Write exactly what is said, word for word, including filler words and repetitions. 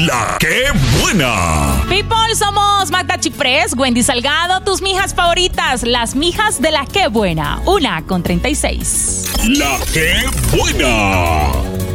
La que buena. People, somos Magda Chiprés, Wendy Salgado, tus mijas favoritas, las mijas de La que buena. Una con treinta y seis. La que buena.